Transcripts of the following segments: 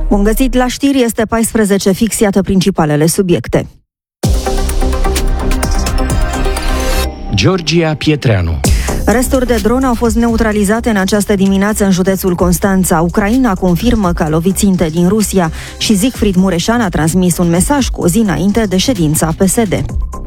Bun găsit la știri, este 14 fix, iată principalele subiecte. Georgia Pietreanu. Resturi de drone au fost neutralizate în această dimineață în județul Constanța. Ucraina confirmă că a lovit ținte din Rusia și Siegfried Mureșan a transmis un mesaj cu o zi înainte de ședința PSD.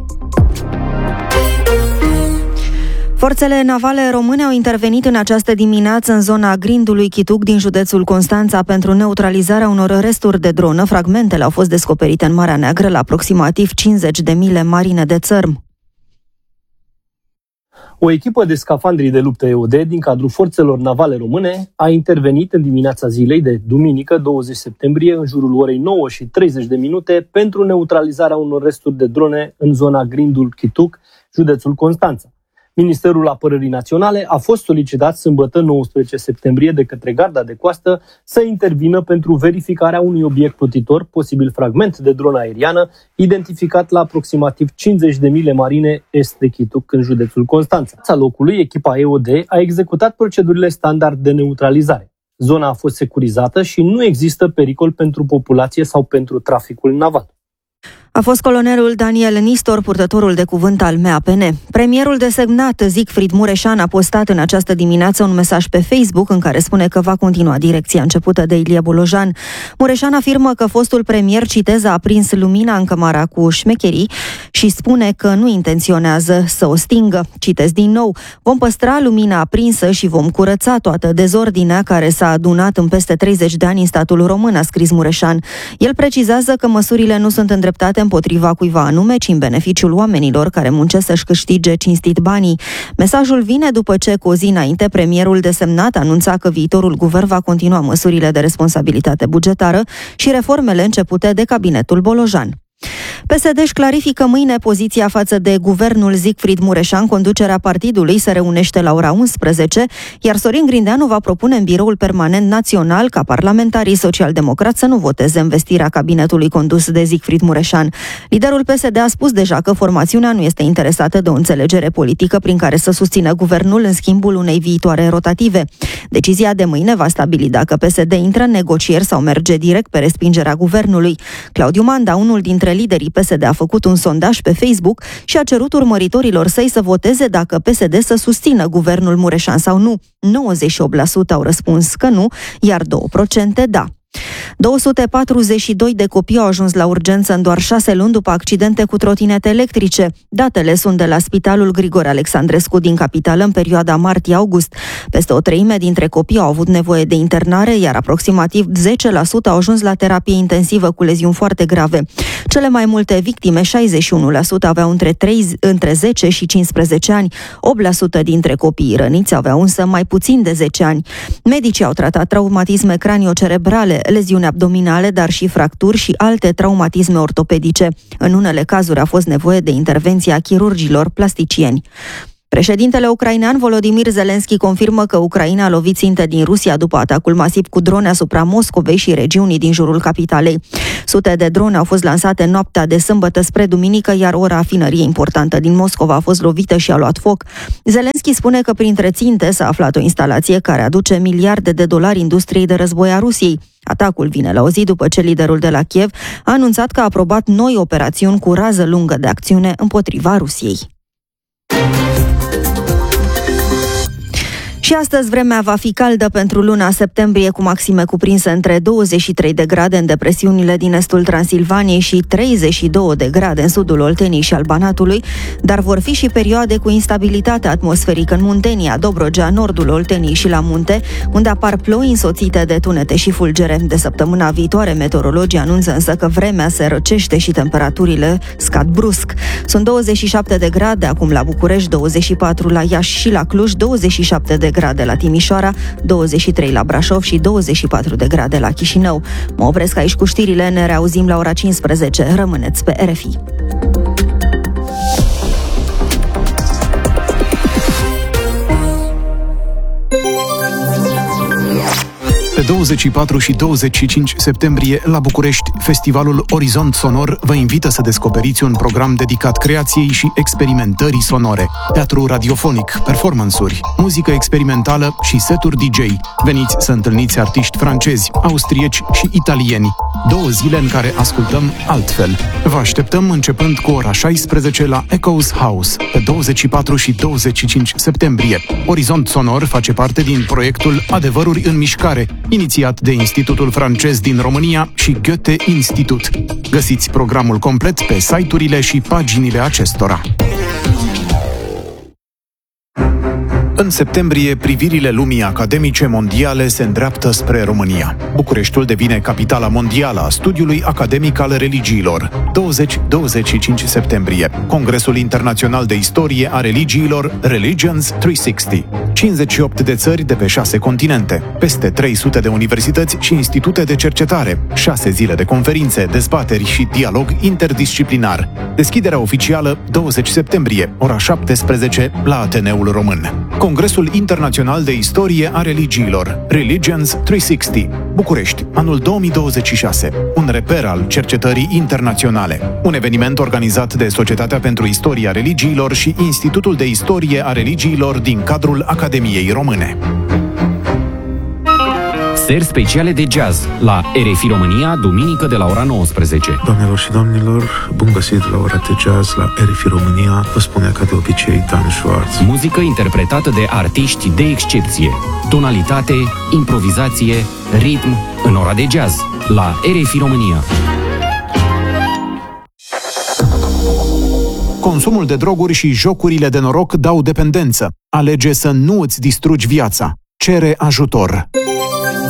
Forțele navale române au intervenit în această dimineață în zona grindului Chituc din județul Constanța pentru neutralizarea unor resturi de dronă. Fragmentele au fost descoperite în Marea Neagră la aproximativ 50 de mile marine de țărm. O echipă de scafandri de luptă EOD din cadrul forțelor navale române a intervenit în dimineața zilei de duminică 20 septembrie în jurul orei 9:30 pentru neutralizarea unor resturi de drone în zona grindul Chituc, județul Constanța. Ministerul Apărării Naționale a fost solicitat sâmbătă 19 septembrie de către Garda de Coastă să intervină pentru verificarea unui obiect plutitor, posibil fragment de dronă aeriană, identificat la aproximativ 50 de mile marine est de Chituc, în județul Constanța. La locului, echipa EOD a executat procedurile standard de neutralizare. Zona a fost securizată și nu există pericol pentru populație sau pentru traficul naval. A fost colonelul Daniel Nistor, purtătorul de cuvânt al MAPN. Premierul desemnat Siegfried Mureșan a postat în această dimineață un mesaj pe Facebook în care spune că va continua direcția începută de Ilie Bolojan. Mureșan afirmă că fostul premier, citez, a aprins lumina în cămara cu șmecherii și spune că nu intenționează să o stingă. Citez din nou: vom păstra lumina aprinsă și vom curăța toată dezordinea care s-a adunat în peste 30 de ani în statul român, a scris Mureșan. El precizează că măsurile nu sunt îndreptate împotriva cuiva anume, ci în beneficiul oamenilor care muncesc să-și câștige cinstit banii. Mesajul vine după ce, cu o zi înainte, premierul desemnat anunța că viitorul guvern va continua măsurile de responsabilitate bugetară și reformele începute de cabinetul Bolojan. PSD își clarifică mâine poziția față de guvernul Siegfried Mureșan. Conducerea partidului se reunește la ora 11, iar Sorin Grindeanu va propune în biroul permanent național ca parlamentarii social-democrați să nu voteze învestirea cabinetului condus de Siegfried Mureșan. Liderul PSD a spus deja că formațiunea nu este interesată de o înțelegere politică prin care să susțină guvernul în schimbul unei viitoare rotative. Decizia de mâine va stabili dacă PSD intră în negocieri sau merge direct pe respingerea guvernului. Claudiu Manda, unul dintre liderii PSD, a făcut un sondaj pe Facebook și a cerut urmăritorilor săi să voteze dacă PSD să susțină guvernul Mureșan sau nu. 98% au răspuns că nu, iar 2% da. 242 de copii au ajuns la urgență în doar 6 luni după accidente cu trotinete electrice. Datele sunt de la Spitalul Grigore Alexandrescu din capitală în perioada martie-august. Peste o treime dintre copii au avut nevoie de internare, iar aproximativ 10% au ajuns la terapie intensivă cu leziuni foarte grave. Cele mai multe victime, 61%, aveau între 10 și 15 ani. 8% dintre copiii răniți aveau însă mai puțin de 10 ani. Medicii au tratat traumatisme craniocerebrale, leziuni abdominale, dar și fracturi și alte traumatisme ortopedice. În unele cazuri a fost nevoie de intervenția chirurgilor plasticieni. Președintele ucrainean Volodymyr Zelensky confirmă că Ucraina a lovit ținte din Rusia după atacul masiv cu drone asupra Moscovei și regiunii din jurul capitalei. Sute de drone au fost lansate noaptea de sâmbătă spre duminică, iar o rafinărie importantă din Moscova a fost lovită și a luat foc. Zelensky spune că printre ținte s-a aflat o instalație care aduce miliarde de dolari industriei de război a Rusiei. Atacul vine la o zi după ce liderul de la Kiev a anunțat că a aprobat noi operațiuni cu rază lungă de acțiune împotriva Rusiei. Și astăzi vremea va fi caldă pentru luna septembrie, cu maxime cuprinse între 23 de grade în depresiunile din estul Transilvaniei și 32 de grade în sudul Olteniei și al Banatului, dar vor fi și perioade cu instabilitate atmosferică în Muntenia, Dobrogea, nordul Olteniei și la munte, unde apar ploi însoțite de tunete și fulgere. De săptămâna viitoare, meteorologii anunță însă că vremea se răcește și temperaturile scad brusc. Sunt 27 de grade acum la București, 24 la Iași și la Cluj, 27 de grade la Timișoara, 23 la Brașov și 24 de grade la Chișinău. Mă opresc aici cu știrile, ne reauzim la ora 15. Rămâneți pe RFI. Pe 24 și 25 septembrie, la București, festivalul Orizont Sonor vă invită să descoperiți un program dedicat creației și experimentării sonore. Teatru radiofonic, performance-uri, muzică experimentală și seturi DJ. Veniți să întâlniți artiști francezi, austrieci și italieni. 2 zile în care ascultăm altfel. Vă așteptăm începând cu ora 16 la Echoes House, pe 24 și 25 septembrie. Orizont Sonor face parte din proiectul Adevăruri în mișcare, inițiat de Institutul Francez din România și Goethe Institut. Găsiți programul complet pe site-urile și paginile acestora. În septembrie, privirile lumii academice mondiale se îndreaptă spre România. Bucureștiul devine capitala mondială a studiului academic al religiilor. 20-25 septembrie. Congresul Internațional de Istorie a Religiilor Religions 360. 58 de țări de pe 6 continente. Peste 300 de universități și institute de cercetare. 6 zile de conferințe, dezbateri și dialog interdisciplinar. Deschiderea oficială 20 septembrie, ora 17, la Ateneul Român. Congresul Internațional de Istorie a Religiilor, Religions 360, București, anul 2026, un reper al cercetării internaționale. Un eveniment organizat de Societatea pentru Istoria Religiilor și Institutul de Istorie a Religiilor din cadrul Academiei Române. Seri speciale de jazz la RFI România, duminică de la ora 19. Doamnelor și domnilor, bun găsit la ora de jazz la RFI România, vă spune ca de obicei Dan Schwartz. Muzică interpretată de artiști de excepție. Tonalitate, improvizație, ritm în ora de jazz la RFI România. Consumul de droguri și jocurile de noroc dau dependență. Alege să nu îți distrugi viața. Cere ajutor.